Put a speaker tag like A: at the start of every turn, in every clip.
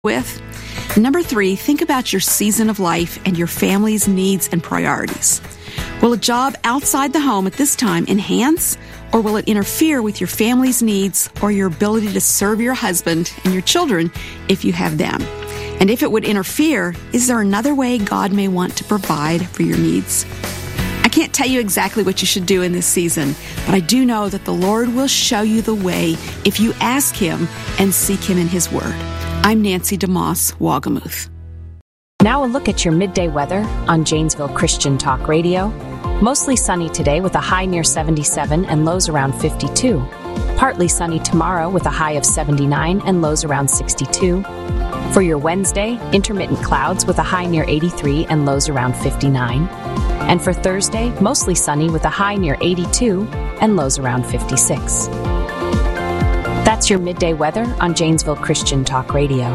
A: with. Number 3, think about your season of life and your family's needs and priorities. Will a job outside the home at this time enhance, or will it interfere with your family's needs or your ability to serve your husband and your children if you have them? And if it would interfere, is there another way God may want to provide for your needs? I can't tell you exactly what you should do in this season, but I do know that the Lord will show you the way if you ask Him and seek Him in His Word. I'm Nancy DeMoss, Wagamuth.
B: Now a look at your midday weather on Janesville Christian Talk Radio. Mostly sunny today with a high near 77 and lows around 52. Partly sunny tomorrow with a high of 79 and lows around 62. For your Wednesday, intermittent clouds with a high near 83 and lows around 59. And for Thursday, mostly sunny with a high near 82 and lows around 56. That's your midday weather on Janesville Christian Talk Radio.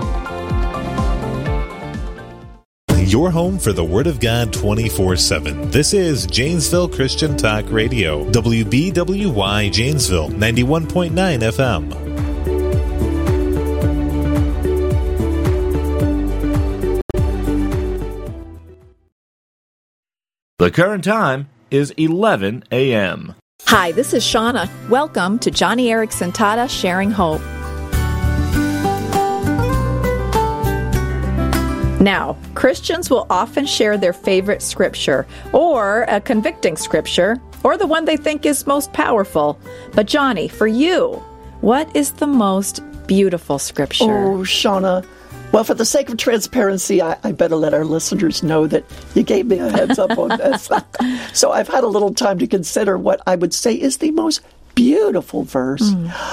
C: Your home for the Word of God 24/7. This is Janesville Christian Talk Radio. WBWY Janesville, 91.9 FM.
D: The current time is 11 a.m.
E: Hi, this is Shauna. Welcome to Johnny Erickson Tata Sharing Hope. Now, Christians will often share their favorite scripture, or a convicting scripture, or the one they think is most powerful. But Johnny, for you, what is the most beautiful scripture?
F: Oh, Shauna. Well, for the sake of transparency, I better let our listeners know that you gave me a heads up on this. So I've had a little time to consider what I would say is the most beautiful verse.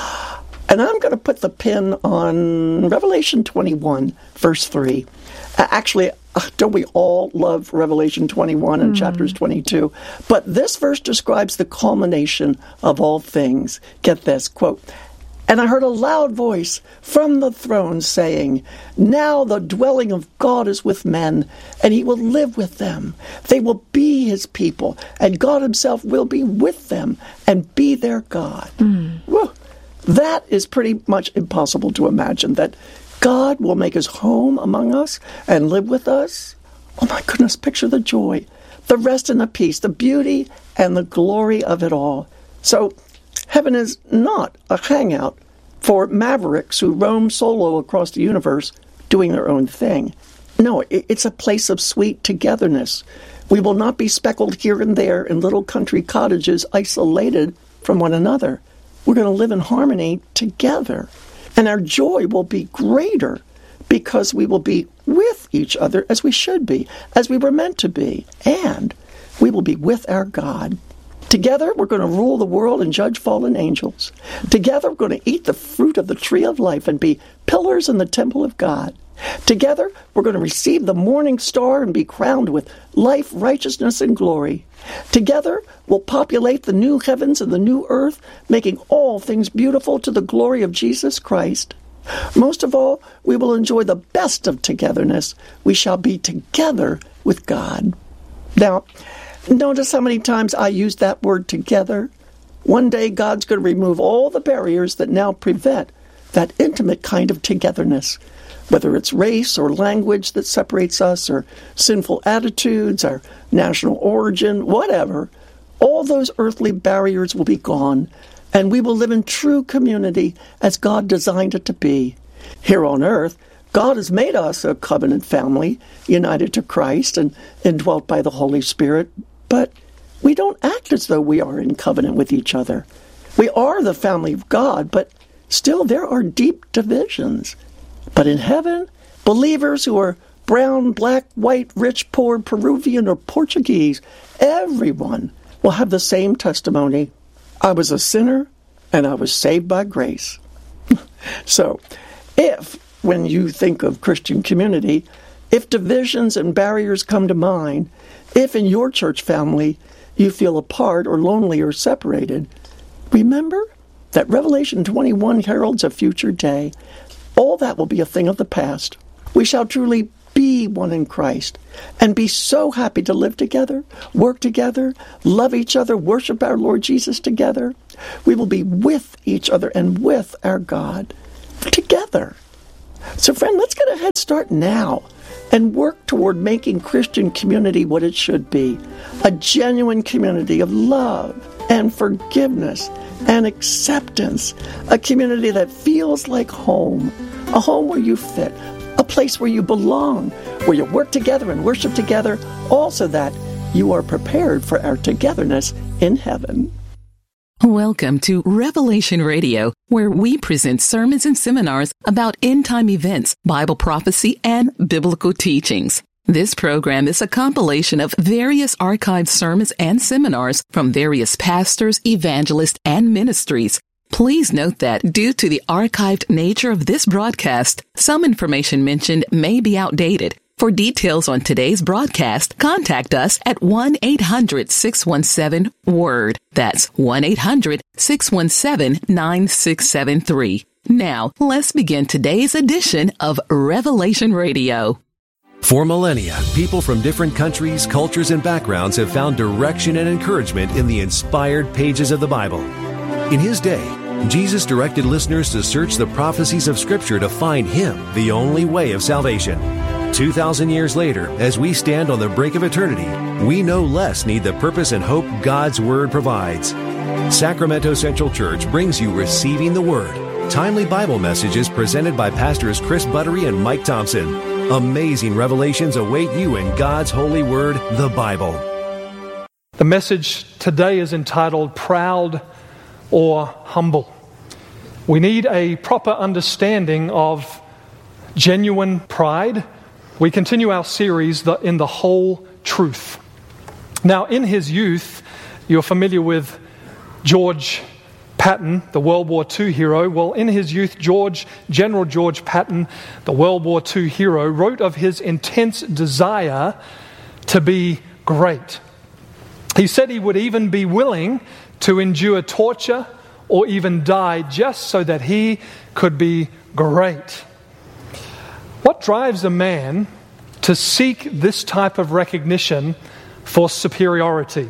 F: And I'm going to put the pin on Revelation 21, verse 3. Actually, don't we all love Revelation 21 and chapters 22? But this verse describes the culmination of all things. Get this, quote, "And I heard a loud voice from the throne saying, 'Now the dwelling of God is with men, and He will live with them. They will be His people, and God Himself will be with them and be their God.'" Whew. That is pretty much impossible to imagine, that God will make His home among us and live with us. Oh my goodness, picture the joy, the rest and the peace, the beauty and the glory of it all. So heaven is not a hangout for mavericks who roam solo across the universe doing their own thing. No, it's a place of sweet togetherness. We will not be speckled here and there in little country cottages isolated from one another. We're going to live in harmony together. And our joy will be greater because we will be with each other as we should be, as we were meant to be. And we will be with our God. Together, we're going to rule the world and judge fallen angels. Together, we're going to eat the fruit of the tree of life and be pillars in the temple of God. Together, we're going to receive the morning star and be crowned with life, righteousness, and glory. Together, we'll populate the new heavens and the new earth, making all things beautiful to the glory of Jesus Christ. Most of all, we will enjoy the best of togetherness. We shall be together with God. Now, notice how many times I use that word together. One day, God's going to remove all the barriers that now prevent that intimate kind of togetherness. Whether it's race or language that separates us, or sinful attitudes, our national origin, whatever, all those earthly barriers will be gone, and we will live in true community as God designed it to be. Here on earth, God has made us a covenant family, united to Christ and indwelt by the Holy Spirit, but we don't act as though we are in covenant with each other. We are the family of God, but still there are deep divisions. But in heaven, believers who are brown, black, white, rich, poor, Peruvian, or Portuguese, everyone will have the same testimony. I was a sinner, and I was saved by grace. So, when you think of Christian community, if divisions and barriers come to mind, if in your church family you feel apart or lonely or separated, remember that Revelation 21 heralds a future day. All that will be a thing of the past. We shall truly be one in Christ and be so happy to live together, work together, love each other, worship our Lord Jesus together. We will be with each other and with our God together. So friend, let's get a head start now and work toward making Christian community what it should be. A genuine community of love and forgiveness and acceptance. A community that feels like home. A home where you fit. A place where you belong. Where you work together and worship together. All so that you are prepared for our togetherness in heaven.
G: Welcome to Revelation Radio, where we present sermons and seminars about end-time events, Bible prophecy, and biblical teachings. This program is a compilation of various archived sermons and seminars from various pastors, evangelists, and ministries. Please note that due to the archived nature of this broadcast, some information mentioned may be outdated. For details on today's broadcast, contact us at 1-800-617-WORD. That's 1-800-617-9673. Now, let's begin today's edition of Revelation Radio.
H: For millennia, people from different countries, cultures, and backgrounds have found direction and encouragement in the inspired pages of the Bible. In his day, Jesus directed listeners to search the prophecies of Scripture to find Him, the only way of salvation. 2,000 years later, as we stand on the brink of eternity, we no less need the purpose and hope God's Word provides. Sacramento Central Church brings you Receiving the Word, timely Bible messages presented by Pastors Chris Buttery and Mike Thompson. Amazing revelations await you in God's holy Word, the Bible.
I: The message today is entitled Proud or Humble. We need a proper understanding of genuine pride. We continue our series in the whole truth. Now, in his youth, you're familiar with George Patton, the World War II hero. Well, in his youth, General George Patton, the World War II hero, wrote of his intense desire to be great. He said he would even be willing to endure torture or even die just so that he could be great. What drives a man to seek this type of recognition for superiority?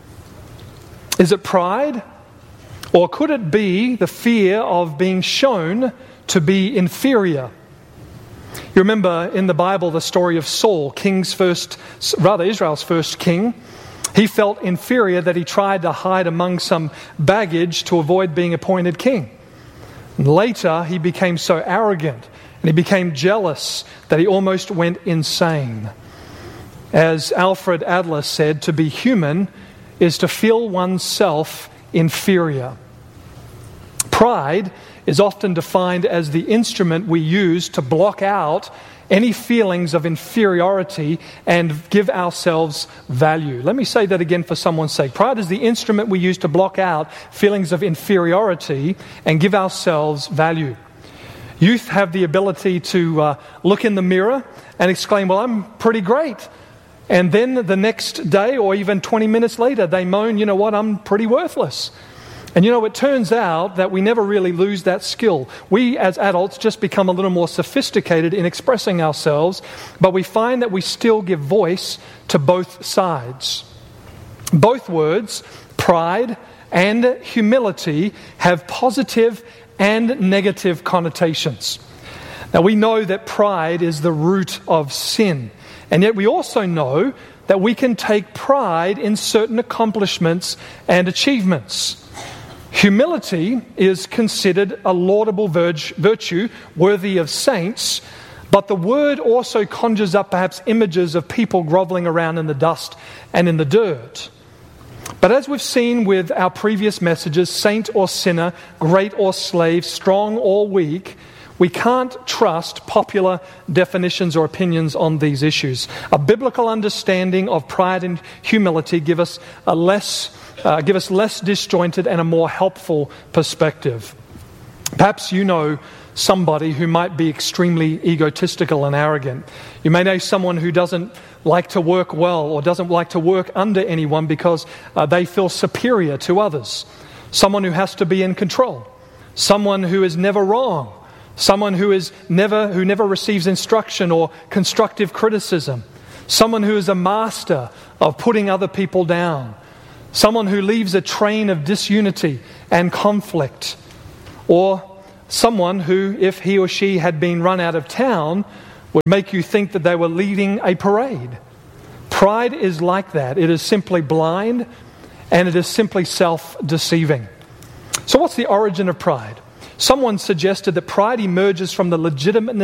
I: Is it pride? Or could it be the fear of being shown to be inferior? You remember in the Bible the story of Saul, Israel's first king. He felt inferior that he tried to hide among some baggage to avoid being appointed king. And later he became so arrogant and he became jealous that he almost went insane. As Alfred Adler said, to be human is to feel oneself inferior. Pride is often defined as the instrument we use to block out any feelings of inferiority and give ourselves value. Let me say that again for someone's sake. Pride is the instrument we use to block out feelings of inferiority and give ourselves value. Youth have the ability to look in the mirror and exclaim, well, I'm pretty great. And then the next day or even 20 minutes later, they moan, you know what, I'm pretty worthless. And it turns out that we never really lose that skill. We as adults just become a little more sophisticated in expressing ourselves, but we find that we still give voice to both sides. Both words, pride and humility, have positive and negative connotations. Now we know that pride is the root of sin, and yet we also know that we can take pride in certain accomplishments and achievements. Humility is considered a laudable virtue worthy of saints, but the word also conjures up perhaps images of people groveling around in the dust and in the dirt. But as we've seen with our previous messages, saint or sinner, great or slave, strong or weak, we can't trust popular definitions or opinions on these issues. A biblical understanding of pride and humility give us less disjointed and a more helpful perspective. Perhaps you know somebody who might be extremely egotistical and arrogant. You may know someone who doesn't like to work well or doesn't like to work under anyone because they feel superior to others. Someone who has to be in control. Someone who is never wrong. Someone who never receives instruction or constructive criticism. Someone who is a master of putting other people down. Someone who leaves a train of disunity and conflict. Or someone who, if he or she had been run out of town, would make you think that they were leading a parade. Pride is like that. It is simply blind, and it is simply self-deceiving. So what's the origin of pride? Someone suggested that pride emerges from the legitimate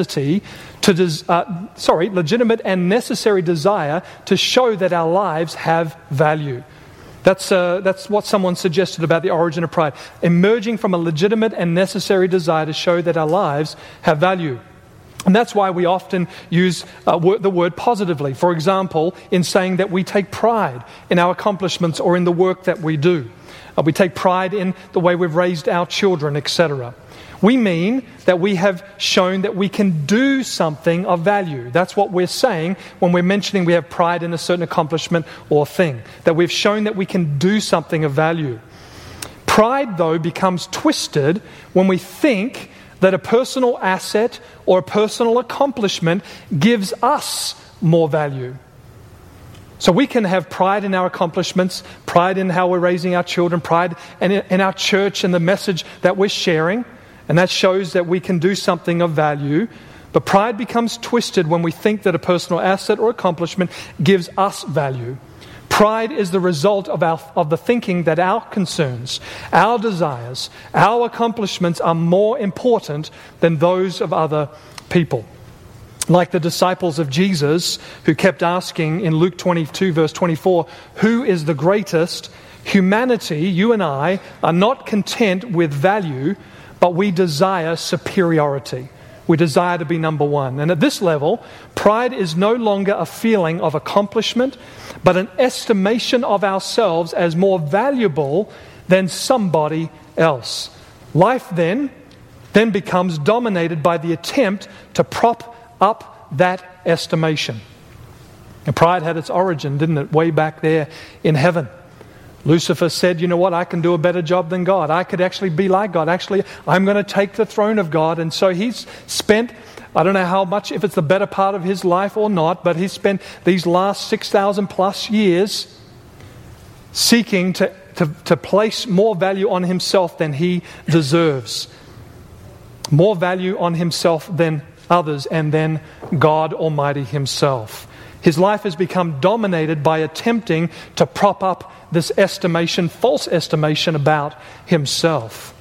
I: legitimate and necessary desire to show that our lives have value. That's what someone suggested about the origin of pride. Emerging from a legitimate and necessary desire to show that our lives have value. And that's why we often use the word positively. For example, in saying that we take pride in our accomplishments or in the work that we do. We take pride in the way we've raised our children, etc. We mean that we have shown that we can do something of value. That's what we're saying when we're mentioning we have pride in a certain accomplishment or thing. That we've shown that we can do something of value. Pride, though, becomes twisted when we think that a personal asset or a personal accomplishment gives us more value. So we can have pride in our accomplishments, pride in how we're raising our children, pride in our church and the message that we're sharing, and that shows that we can do something of value. But pride becomes twisted when we think that a personal asset or accomplishment gives us value. Pride is the result of the thinking that our concerns, our desires, our accomplishments are more important than those of other people. Like the disciples of Jesus who kept asking in Luke 22 verse 24, who is the greatest? Humanity, you and I, are not content with value, but we desire superiority. We desire to be number one. And at this level, pride is no longer a feeling of accomplishment, but an estimation of ourselves as more valuable than somebody else. Life then becomes dominated by the attempt to prop up that estimation. And pride had its origin, didn't it, way back there in heaven. Lucifer said, you know what, I can do a better job than God. I could actually be like God. Actually, I'm going to take the throne of God. And so he's spent, I don't know how much, if it's the better part of his life or not, but he's spent these last 6,000 plus years seeking to place more value on himself than he deserves. More value on himself than others and then God Almighty himself. His life has become dominated by attempting to prop up this estimation, false estimation about himself.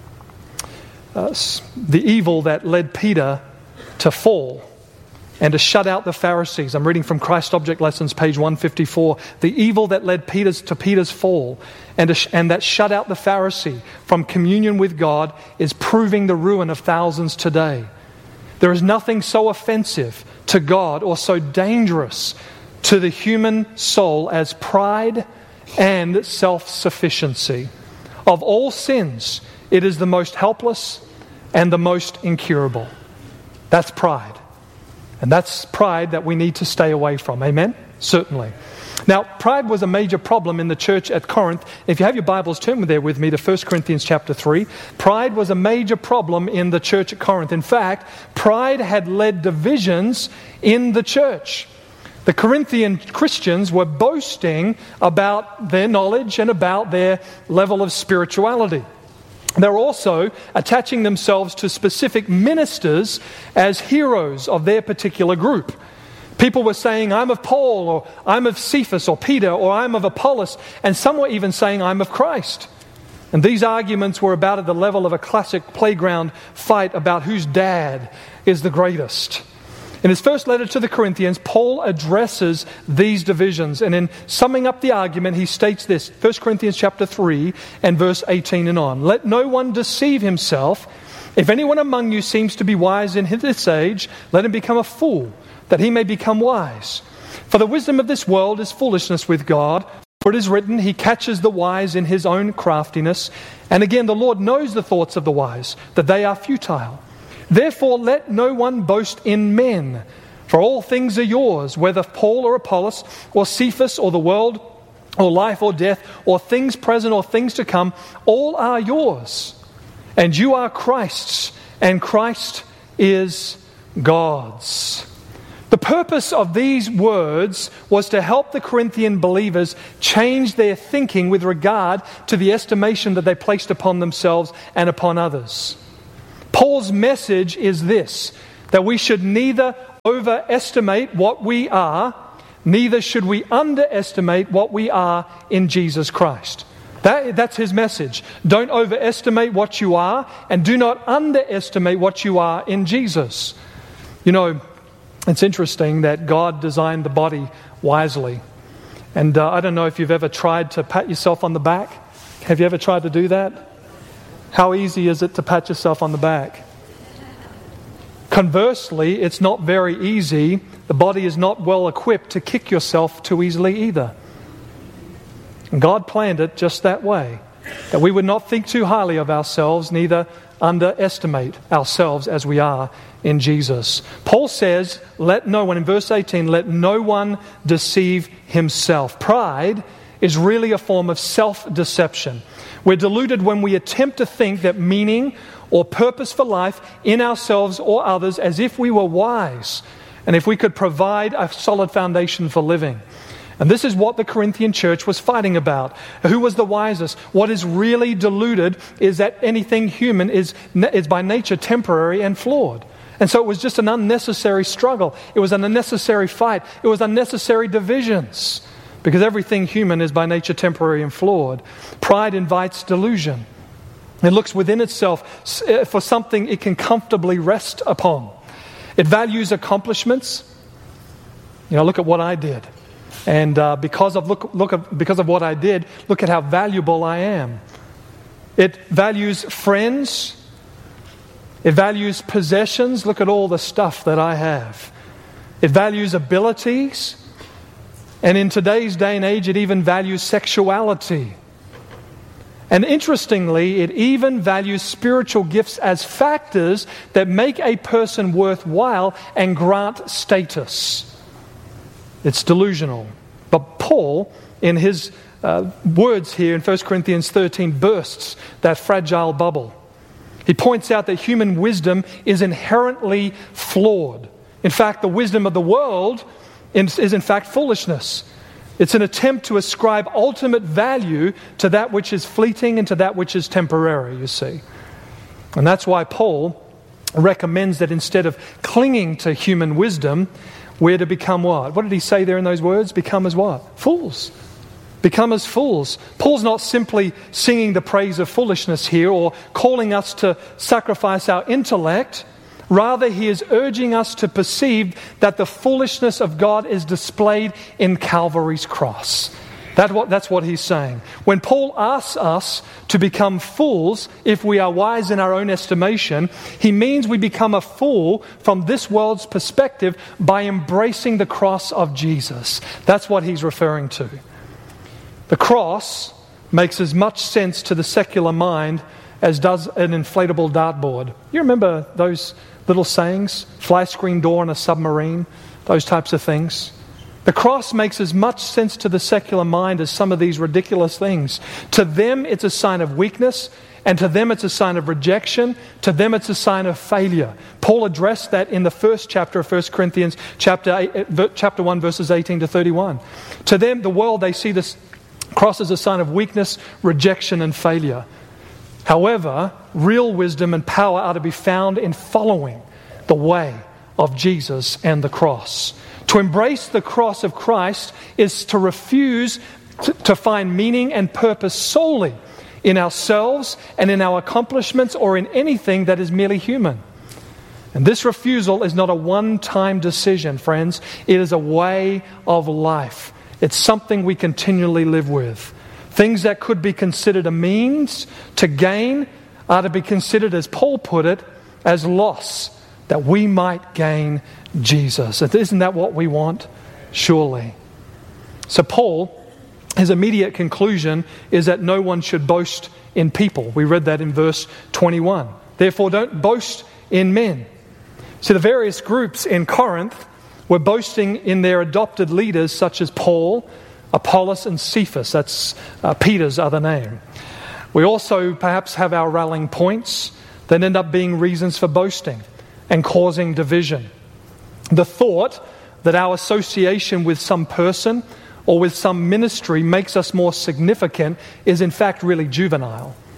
I: The evil that led Peter to fall and to shut out the Pharisees. I'm reading from Christ Object Lessons, page 154. The evil that led Peter's fall and that shut out the Pharisee from communion with God is proving the ruin of thousands today. There is nothing so offensive to God or so dangerous to the human soul as pride and self-sufficiency. Of all sins, it is the most helpless and the most incurable. That's pride. And that's pride that we need to stay away from. Amen? Certainly. Now, pride was a major problem in the church at Corinth. If you have your Bibles, turn there with me to 1 Corinthians chapter 3. Pride was a major problem in the church at Corinth. In fact, pride had led divisions in the church. The Corinthian Christians were boasting about their knowledge and about their level of spirituality. They were also attaching themselves to specific ministers as heroes of their particular group. People were saying, I'm of Paul, or I'm of Cephas, or Peter, or I'm of Apollos, and some were even saying, I'm of Christ. And these arguments were about at the level of a classic playground fight about whose dad is the greatest. In his first letter to the Corinthians, Paul addresses these divisions, and in summing up the argument, he states this, 1 Corinthians chapter 3 and verse 18 and on. Let no one deceive himself. If anyone among you seems to be wise in this age, let him become a fool, that he may become wise. For the wisdom of this world is foolishness with God. For it is written, he catches the wise in his own craftiness. And again, the Lord knows the thoughts of the wise, that they are futile. Therefore, let no one boast in men. For all things are yours, whether Paul or Apollos, or Cephas, or the world, or life or death, or things present or things to come, all are yours. And you are Christ's, and Christ is God's. The purpose of these words was to help the Corinthian believers change their thinking with regard to the estimation that they placed upon themselves and upon others. Paul's message is this, that we should neither overestimate what we are, neither should we underestimate what we are in Jesus Christ. That's his message. Don't overestimate what you are, and do not underestimate what you are in Jesus. You know, it's interesting that God designed the body wisely. And I don't know if you've ever tried to pat yourself on the back. Have you ever tried to do that? How easy is it to pat yourself on the back? Conversely, it's not very easy. The body is not well equipped to kick yourself too easily either. And God planned it just that way, that we would not think too highly of ourselves, neither underestimate ourselves as we are in Jesus. Paul says, let no one, in verse 18, let no one deceive himself. Pride is really a form of self-deception. We're deluded when we attempt to think that meaning or purpose for life in ourselves or others as if we were wise and if we could provide a solid foundation for living. And this is what the Corinthian church was fighting about. Who was the wisest? What is really deluded is that anything human is by nature temporary and flawed. And so it was just an unnecessary struggle. It was an unnecessary fight. It was unnecessary divisions. Because everything human is by nature temporary and flawed. Pride invites delusion. It looks within itself for something it can comfortably rest upon. It values accomplishments. You know, look at what I did. And because of what I did, look at how valuable I am. It values friends. It values possessions. Look at all the stuff that I have. It values abilities. And in today's day and age, it even values sexuality. And interestingly, it even values spiritual gifts as factors that make a person worthwhile and grant status. It's delusional. But Paul, in his words here in 1 Corinthians 13, bursts that fragile bubble. He points out that human wisdom is inherently flawed. In fact, the wisdom of the world is in fact foolishness. It's an attempt to ascribe ultimate value to that which is fleeting and to that which is temporary, you see. And that's why Paul recommends that instead of clinging to human wisdom, we're to become what? What did he say there in those words? Become as what? Fools. Become as fools. Paul's not simply singing the praise of foolishness here or calling us to sacrifice our intellect. Rather, he is urging us to perceive that the foolishness of God is displayed in Calvary's cross. That's what he's saying. When Paul asks us to become fools, if we are wise in our own estimation, he means we become a fool from this world's perspective by embracing the cross of Jesus. That's what he's referring to. The cross makes as much sense to the secular mind as does an inflatable dartboard. You remember those little sayings? Fly screen door on a submarine, those types of things. The cross makes as much sense to the secular mind as some of these ridiculous things. To them, it's a sign of weakness, and to them, it's a sign of rejection. To them, it's a sign of failure. Paul addressed that in the first chapter of 1 Corinthians, chapter 1, verses 18 to 31. To them, the world, they see this cross as a sign of weakness, rejection, and failure. However, real wisdom and power are to be found in following the way of Jesus and the cross. To embrace the cross of Christ is to refuse to find meaning and purpose solely in ourselves and in our accomplishments or in anything that is merely human. And this refusal is not a one-time decision, friends. It is a way of life. It's something we continually live with. Things that could be considered a means to gain are to be considered, as Paul put it, as loss, that we might gain Jesus. Isn't that what we want? Surely. So Paul, his immediate conclusion is that no one should boast in people. We read that in verse 21. Therefore, don't boast in men. See, the various groups in Corinth were boasting in their adopted leaders such as Paul, Apollos, and Cephas. That's Peter's other name. We also perhaps have our rallying points that end up being reasons for boasting and causing division. The thought that our association with some person or with some ministry makes us more significant is in fact really juvenile.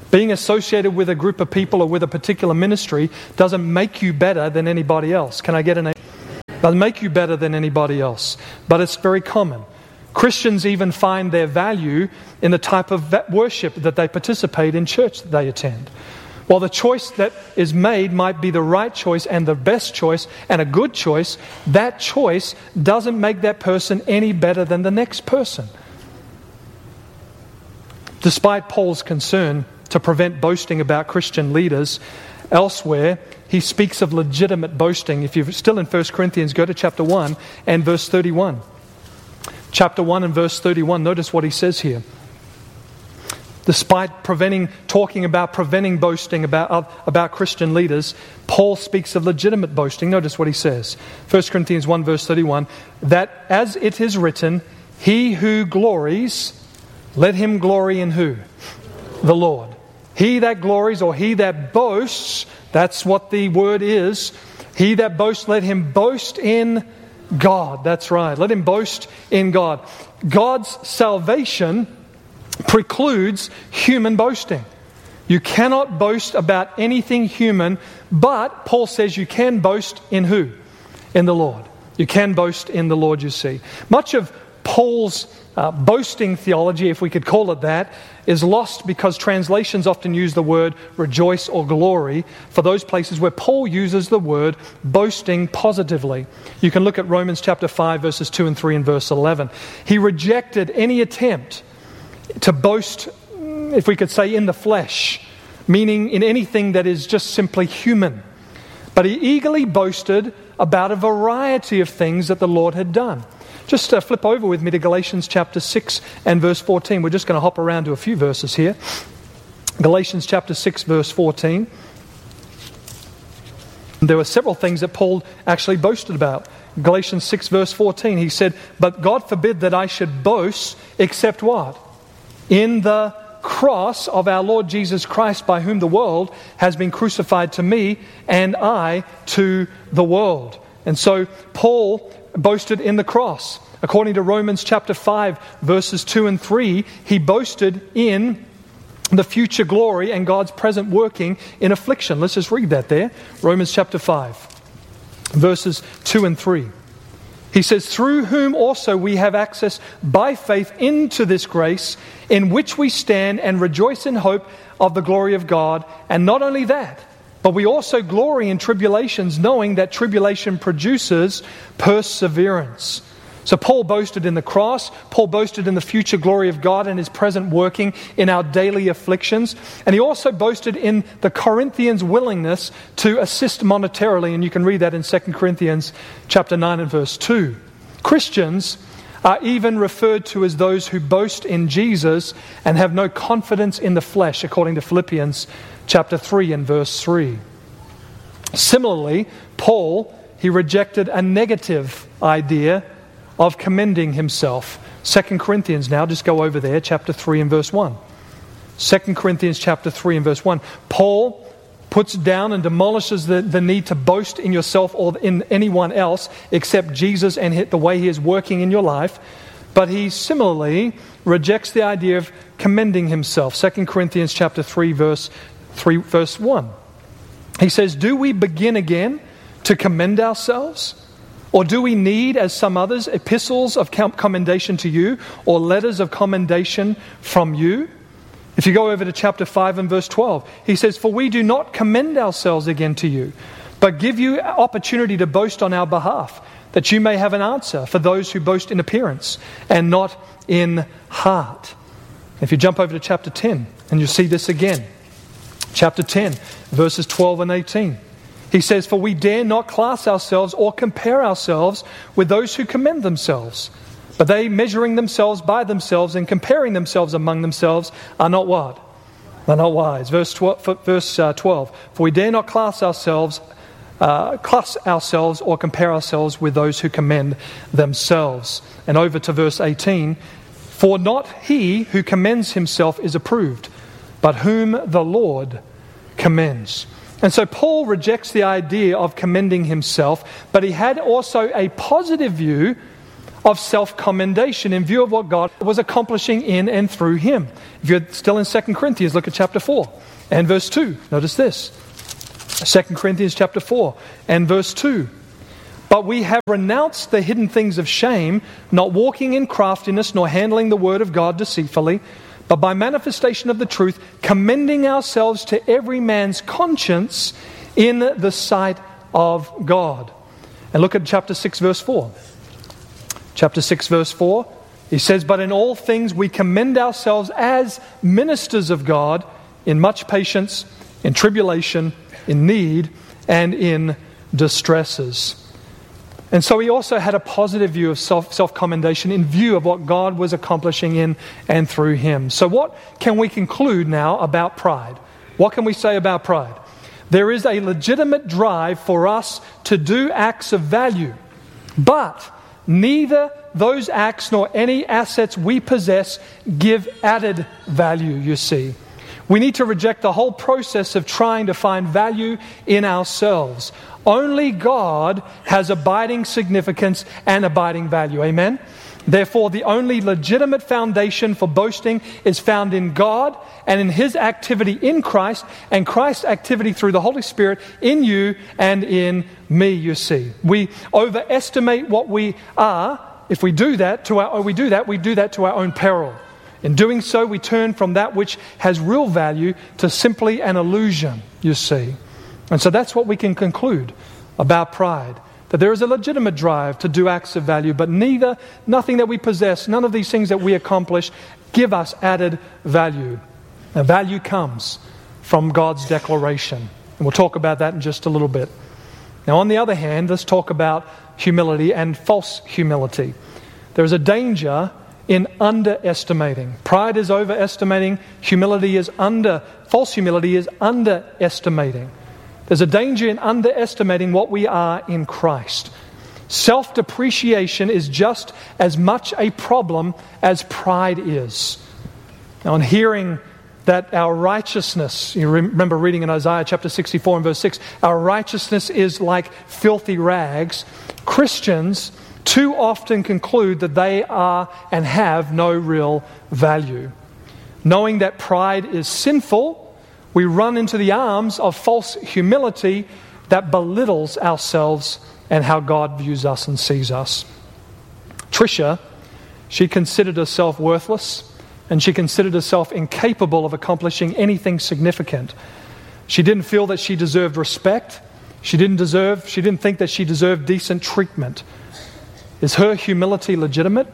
I: Being associated with a group of people or with a particular ministry doesn't make you better than anybody else. Can I get an amen? Doesn't make you better than anybody else, but it's very common. Christians even find their value in the type of worship that they participate in church that they attend. While the choice that is made might be the right choice and the best choice and a good choice, that choice doesn't make that person any better than the next person. Despite Paul's concern to prevent boasting about Christian leaders, elsewhere he speaks of legitimate boasting. If you're still in 1 Corinthians, go to chapter 1 and verse 31. Chapter 1 and verse 31, notice what he says here. Despite talking about preventing boasting about Christian leaders, Paul speaks of legitimate boasting. Notice what he says. 1 Corinthians 1 verse 31, that as it is written, he who glories, let him glory in who? The Lord. He that glories, or he that boasts, that's what the word is. He that boasts, let him boast in God. That's right. Let him boast in God. God's salvation precludes human boasting. You cannot boast about anything human, but Paul says you can boast in who? In the Lord. You can boast in the Lord, you see. Much of Paul's boasting theology, if we could call it that, is lost because translations often use the word rejoice or glory for those places where Paul uses the word boasting positively. You can look at Romans chapter 5 verses 2 and 3 and verse 11. He rejected any attempt to boast, if we could say, in the flesh, meaning in anything that is just simply human. But he eagerly boasted about a variety of things that the Lord had done. Just flip over with me to Galatians chapter 6 and verse 14. We're just going to hop around to a few verses here. Galatians chapter 6 verse 14. There were several things that Paul actually boasted about. Galatians 6 verse 14, he said, but God forbid that I should boast except what? In the cross of our Lord Jesus Christ, by whom the world has been crucified to me and I to the world. And so Paul boasted in the cross. According to Romans chapter 5 verses 2 and 3, he boasted in the future glory and God's present working in affliction. Let's just read that there. Romans chapter 5 verses 2 and 3. He says, through whom also we have access by faith into this grace in which we stand and rejoice in hope of the glory of God. And not only that, but we also glory in tribulations, knowing that tribulation produces perseverance. So Paul boasted in the cross. Paul boasted in the future glory of God and his present working in our daily afflictions. And he also boasted in the Corinthians' willingness to assist monetarily. And you can read that in 2 Corinthians chapter 9 and verse 2. Christians are even referred to as those who boast in Jesus and have no confidence in the flesh, according to Philippians chapter 3 and verse 3. Similarly, Paul, he rejected a negative idea of commending himself. 2 Corinthians now, just go over there, chapter 3 and verse 1. 2 Corinthians chapter 3 and verse 1. Paul puts down and demolishes the need to boast in yourself or in anyone else except Jesus and the way he is working in your life. But he similarly rejects the idea of commending himself. 2 Corinthians chapter 3 verse 1. He says, do we begin again to commend ourselves? Or do we need, as some others, epistles of commendation to you or letters of commendation from you? If you go over to chapter 5 and verse 12, he says, for we do not commend ourselves again to you, but give you opportunity to boast on our behalf, that you may have an answer for those who boast in appearance and not in heart. If you jump over to chapter 10, and you see this again. Chapter 10, verses 12 and 18. He says, for we dare not class ourselves or compare ourselves with those who commend themselves. But they, measuring themselves by themselves and comparing themselves among themselves, are not what? They're not wise. Verse 12, for we dare not class ourselves or compare ourselves with those who commend themselves. And over to verse 18, for not he who commends himself is approved, but whom the Lord commends. And so Paul rejects the idea of commending himself, but he had also a positive view of self-commendation in view of what God was accomplishing in and through him. If you're still in 2 Corinthians, look at chapter 4 and verse 2. Notice this. 2 Corinthians chapter 4 and verse 2. But we have renounced the hidden things of shame, not walking in craftiness, nor handling the word of God deceitfully, but by manifestation of the truth, commending ourselves to every man's conscience in the sight of God. And look at chapter 6, verse 4. Chapter 6, verse 4, he says, but in all things we commend ourselves as ministers of God in much patience, in tribulation, in need, and in distresses. And so he also had a positive view of self-commendation in view of what God was accomplishing in and through him. So what can we conclude now about pride? What can we say about pride? There is a legitimate drive for us to do acts of value, but neither those acts nor any assets we possess give added value, you see. We need to reject the whole process of trying to find value in ourselves. Only God has abiding significance and abiding value. Amen? Therefore, the only legitimate foundation for boasting is found in God and in his activity in Christ and Christ's activity through the Holy Spirit in you and in me, you see. We overestimate what we are. If we do that, we do that to our own peril. In doing so, we turn from that which has real value to simply an illusion, you see. And so that's what we can conclude about pride. That there is a legitimate drive to do acts of value, but nothing that we possess, none of these things that we accomplish give us added value. Now, value comes from God's declaration. And we'll talk about that in just a little bit. Now, on the other hand, let's talk about humility and false humility. There is a danger in underestimating. Pride is overestimating. False humility is underestimating. There's a danger in underestimating what we are in Christ. Self-depreciation is just as much a problem as pride is. Now, on hearing that our righteousness, you remember reading in Isaiah chapter 64 and verse 6, our righteousness is like filthy rags, Christians too often conclude that they are and have no real value. Knowing that pride is sinful, we run into the arms of false humility that belittles ourselves and how God views us and sees us. Tricia, she considered herself worthless, and she considered herself incapable of accomplishing anything significant. She didn't feel that she deserved respect. She didn't think that she deserved decent treatment. Is her humility legitimate?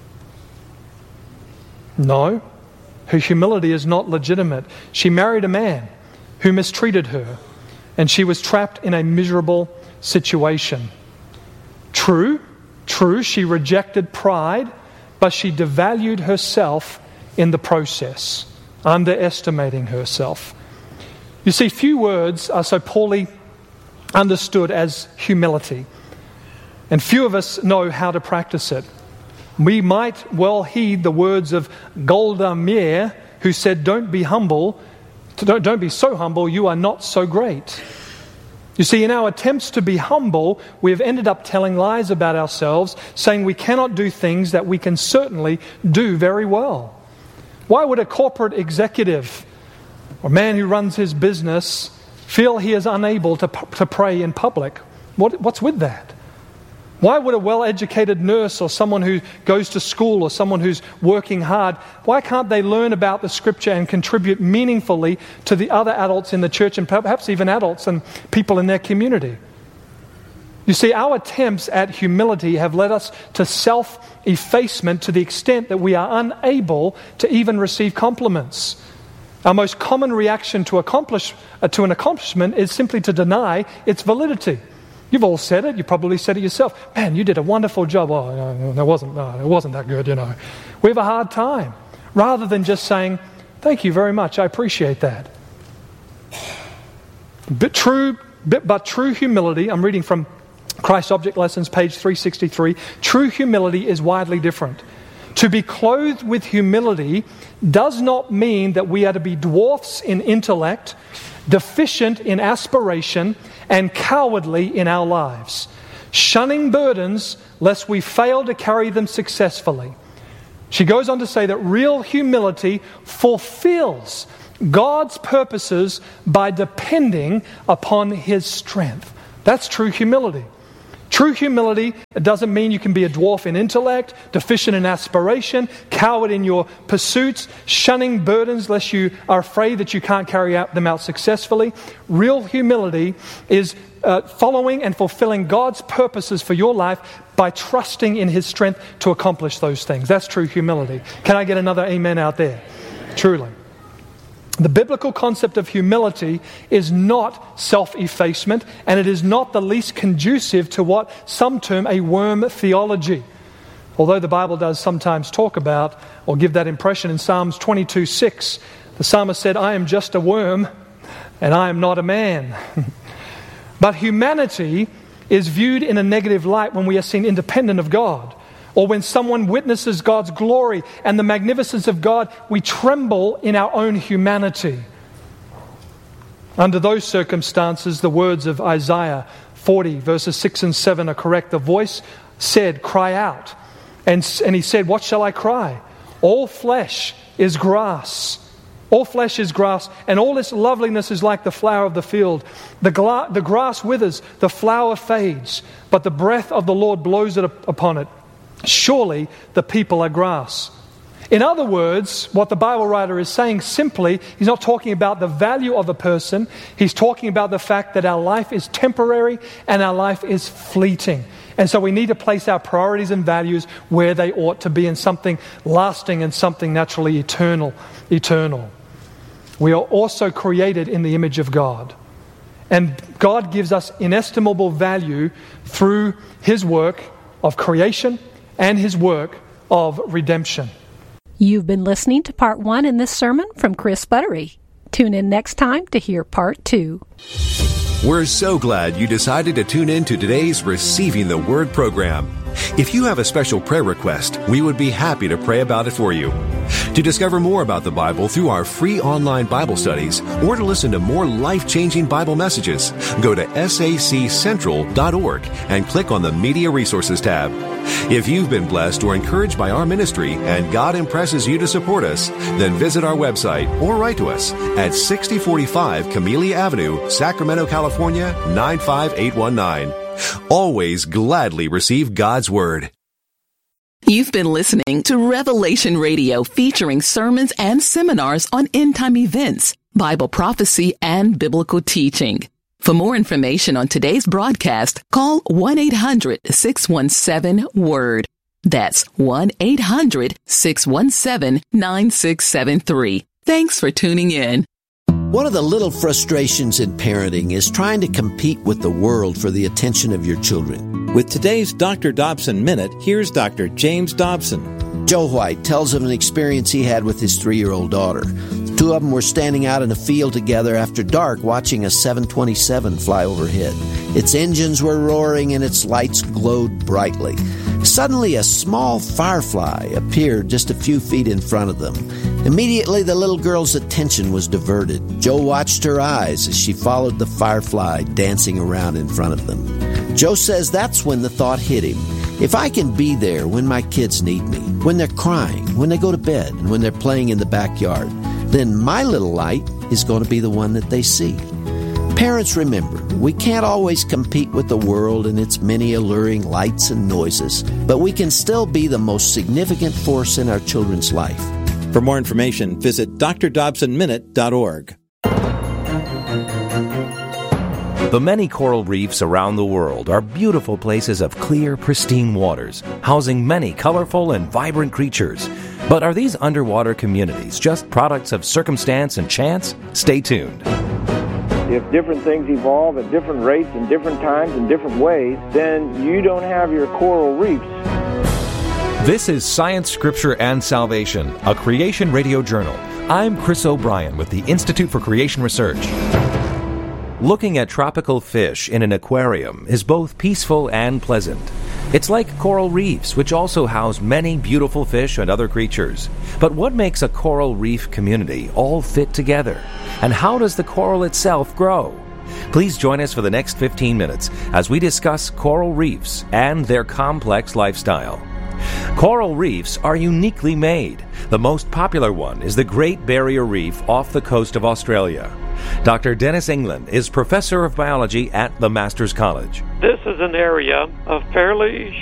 I: No. Her humility is not legitimate. She married a man who mistreated her, and she was trapped in a miserable situation. True, she rejected pride, but she devalued herself in the process, underestimating herself. You see, few words are so poorly understood as humility, and few of us know how to practice it. We might well heed the words of Golda Meir, who said, don't be so humble, you are not so great. You see, in our attempts to be humble, we have ended up telling lies about ourselves, saying we cannot do things that we can certainly do very well. Why would a corporate executive or man who runs his business feel he is unable to pray in public? What's with that? Why would a well-educated nurse or someone who goes to school or someone who's working hard, why can't they learn about the Scripture and contribute meaningfully to the other adults in the church and perhaps even adults and people in their community? You see, our attempts at humility have led us to self-effacement to the extent that we are unable to even receive compliments. Our most common reaction to an accomplishment is simply to deny its validity. You've all said it. You probably said it yourself. Man, you did a wonderful job. Oh, no, it wasn't that good, We have a hard time. Rather than just saying, thank you very much, I appreciate that. But true humility, I'm reading from Christ Object Lessons, page 363. True humility is widely different. To be clothed with humility does not mean that we are to be dwarfs in intellect, deficient in aspiration, and cowardly in our lives. shunning burdens lest we fail to carry them successfully. She goes on to say that real humility fulfills God's purposes by depending upon His strength. That's true humility. True humility, it doesn't mean you can be a dwarf in intellect, deficient in aspiration, coward in your pursuits, shunning burdens lest you are afraid that you can't carry them out successfully. Real humility is following and fulfilling God's purposes for your life by trusting in His strength to accomplish those things. That's true humility. Can I get another amen out there? Truly. The biblical concept of humility is not self-effacement, and it is not the least conducive to what some term a worm theology. Although the Bible does sometimes talk about or give that impression in Psalms 22:6, the psalmist said, "I am just a worm, and I am not a man." But humanity is viewed in a negative light when we are seen independent of God. Or when someone witnesses God's glory and the magnificence of God, we tremble in our own humanity. Under those circumstances, the words of Isaiah 40, verses 6 and 7 are correct. The voice said, "Cry out." And he said, "What shall I cry? All flesh is grass. All flesh is grass, and all its loveliness is like the flower of the field. The grass withers, the flower fades, but the breath of the Lord blows it upon it. Surely the people are grass." In other words, what the Bible writer is saying simply, he's not talking about the value of a person. He's talking about the fact that our life is temporary and our life is fleeting. And so we need to place our priorities and values where they ought to be, in something lasting and something naturally eternal. We are also created in the image of God. And God gives us inestimable value through His work of creation and His work of redemption.
J: You've been listening to part 1 in this sermon from Chris Buttery. Tune in next time to hear part 2.
H: We're so glad you decided to tune in to today's Receiving the Word program. If you have a special prayer request, we would be happy to pray about it for you. To discover more about the Bible through our free online Bible studies, or to listen to more life-changing Bible messages, go to saccentral.org and click on the Media Resources tab. If you've been blessed or encouraged by our ministry and God impresses you to support us, then visit our website or write to us at 6045 Camellia Avenue, Sacramento, California, 95819. Always gladly receive God's Word.
G: You've been listening to Revelation Radio, featuring sermons and seminars on end-time events, Bible prophecy, and biblical teaching. For more information on today's broadcast, call 1-800-617-WORD. That's 1-800-617-9673. Thanks for tuning in.
K: One of the little frustrations in parenting is trying to compete with the world for the attention of your children.
L: With today's Dr. Dobson Minute, here's Dr. James Dobson.
K: Joe White tells of an experience he had with his 3-year-old daughter. The two of them were standing out in a field together after dark watching a 727 fly overhead. Its engines were roaring and its lights glowed brightly. Suddenly, a small firefly appeared just a few feet in front of them. Immediately, the little girl's attention was diverted. Joe watched her eyes as she followed the firefly dancing around in front of them. Joe says that's when the thought hit him. If I can be there when my kids need me, when they're crying, when they go to bed, and when they're playing in the backyard, then my little light is going to be the one that they see. Parents, remember, we can't always compete with the world and its many alluring lights and noises, but we can still be the most significant force in our children's life.
L: For more information, visit drdobsonminute.org.
M: The many coral reefs around the world are beautiful places of clear, pristine waters, housing many colorful and vibrant creatures. But are these underwater communities just products of circumstance and chance? Stay tuned.
N: If different things evolve at different rates and different times in different ways, then you don't have your coral reefs.
D: This is Science, Scripture, and Salvation, a Creation Radio Journal. I'm Chris O'Brien with the Institute for Creation Research.
M: Looking at tropical fish in an aquarium is both peaceful and pleasant. It's like coral reefs, which also house many beautiful fish and other creatures. But what makes a coral reef community all fit together? And how does the coral itself grow? Please join us for the next 15 minutes as we discuss coral reefs and their complex lifestyle. Coral reefs are uniquely made. The most popular one is the Great Barrier Reef off the coast of Australia. Dr. Dennis England is professor of biology at the Masters College.
O: This is an area of fairly